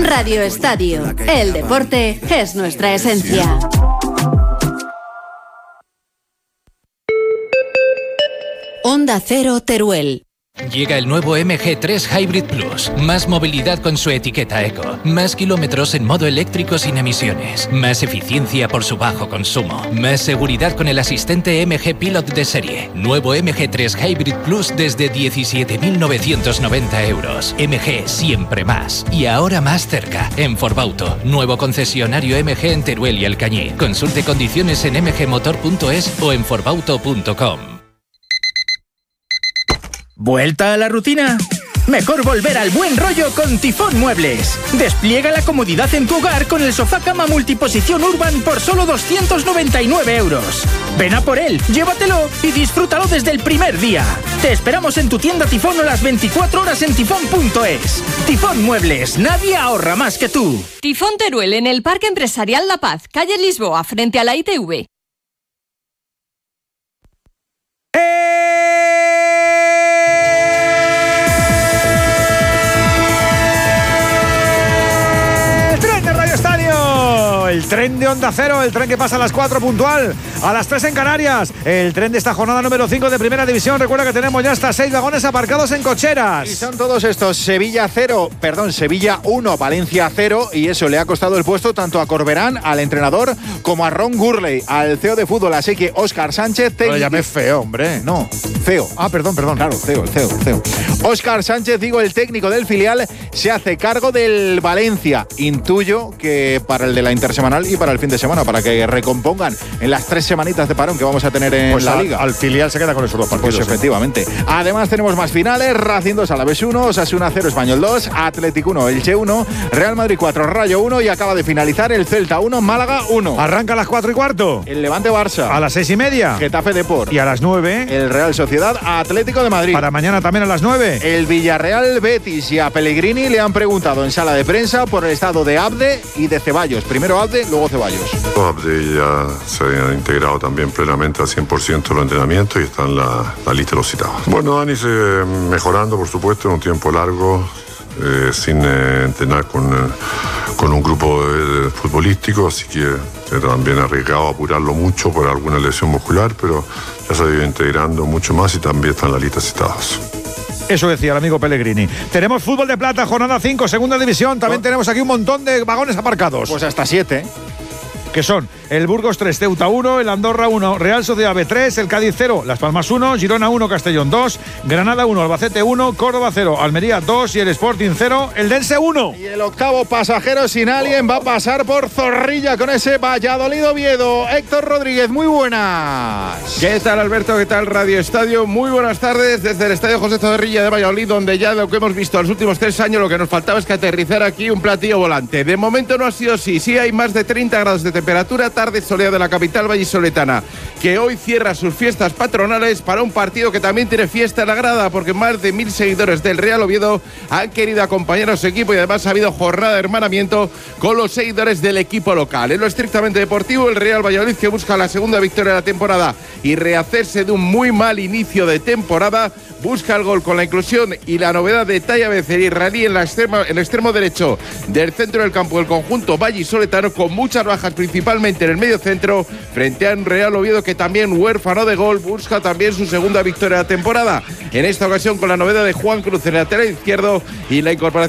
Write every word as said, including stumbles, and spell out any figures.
Radio Estadio. El deporte es nuestra esencia. Onda Cero Teruel. Llega el nuevo M G tres Hybrid Plus. Más movilidad con su etiqueta eco. Más kilómetros en modo eléctrico sin emisiones. Más eficiencia por su bajo consumo. Más seguridad con el asistente M G Pilot de serie. Nuevo M G tres Hybrid Plus desde diecisiete mil novecientos noventa euros. M G siempre más. Y ahora más cerca. En Forbauto. Nuevo concesionario M G en Teruel y Alcañiz. Consulte condiciones en m g motor punto es o en forbauto punto com. ¿Vuelta a la rutina? Mejor volver al buen rollo con Tifón Muebles. Despliega la comodidad en tu hogar con el sofá cama multiposición Urban por solo doscientos noventa y nueve euros. Ven a por él, llévatelo y disfrútalo desde el primer día. Te esperamos en tu tienda Tifón o las veinticuatro horas en tifón punto es. Tifón Muebles, nadie ahorra más que tú. Tifón Teruel en el Parque Empresarial La Paz, calle Lisboa, frente a la I T V. El tren de Onda Cero, el tren que pasa a las cuatro puntual, a las tres en Canarias, el tren de esta jornada número cinco de Primera División. Recuerda que tenemos ya hasta seis vagones aparcados en cocheras. Y son todos estos: Sevilla cero, perdón, Sevilla uno, Valencia cero, y eso le ha costado el puesto tanto a Corberán, al entrenador, como a Ron Gurley, al C E O de fútbol, así que Óscar Sánchez... No le llamé feo, hombre. No, C E O. Ah, perdón, perdón. Claro, C E O, el C E O, C E O. Óscar Sánchez, digo, el técnico del filial, se hace cargo del Valencia. Intuyo que para el de la intersemanal y para el fin de semana, para que recompongan en las tres semanitas de parón que vamos a tener en pues la al, Liga. Al filial se queda con esos dos partidos. Pues efectivamente. ¿eh? Además tenemos más finales: Racing dos, Alavés uno, Osasuna cero, Español dos, Atlético uno, Elche uno, Real Madrid cuatro, Rayo uno, y acaba de finalizar el Celta uno, Málaga uno. Arranca a las cuatro y cuarto. El Levante Barça. A las seis y media. Getafe Depor. Y a las nueve. El Real Sociedad Atlético de Madrid. Para mañana también a las nueve. El Villarreal Betis, y a Pellegrini le han preguntado en sala de prensa por el estado de Abde y de Ceballos. Primero Abde, luego Ceballos. Abde ya se ha integrado también plenamente al cien por ciento en los entrenamientos y está en la, la lista de los citados. Bueno, Dani se mejorando, por supuesto, en un tiempo largo, eh, sin eh, entrenar con, eh, con un grupo eh, futbolístico, así que eh, también arriesgado a apurarlo mucho por alguna lesión muscular, pero ya se ha ido integrando mucho más y también está en la lista de citados. Eso decía el amigo Pellegrini. Tenemos fútbol de plata, jornada cinco, segunda división. También oh. tenemos aquí un montón de vagones aparcados. Pues hasta siete, ¿eh? Que son el Burgos tres, Ceuta uno, el Andorra uno, Real Sociedad B tres, el Cádiz cero, Las Palmas uno, Girona uno, Castellón dos, Granada uno, Albacete uno, Córdoba cero, Almería dos y el Sporting cero, el Dense uno. Y el octavo pasajero sin alguien va a pasar por Zorrilla con ese Valladolid Oviedo. Héctor Rodríguez, muy buenas. ¿Qué tal, Alberto? ¿Qué tal, Radio Estadio? Muy buenas tardes desde el Estadio José Zorrilla de Valladolid, donde ya lo que hemos visto los últimos tres años, lo que nos faltaba es que aterrizar aquí un platillo volante. De momento no ha sido así. Sí hay más de treinta grados de temperatura. Temperatura, tarde soleada de la capital vallisoletana, que hoy cierra sus fiestas patronales para un partido que también tiene fiesta en la grada, porque más de mil seguidores del Real Oviedo han querido acompañar a su equipo, y además ha habido jornada de hermanamiento con los seguidores del equipo local. En lo estrictamente deportivo, el Real Valladolid, que busca la segunda victoria de la temporada y rehacerse de un muy mal inicio de temporada, busca el gol con la inclusión y la novedad de Taya Becer, israelí, en, la extrema, en el extremo derecho del centro del campo del conjunto vallisoletano, con muchas bajas principalmente en el medio centro, frente a un Real Oviedo que también, huérfano de gol, busca también su segunda victoria de la temporada, en esta ocasión con la novedad de Juan Cruz en el lateral izquierdo y la incorporación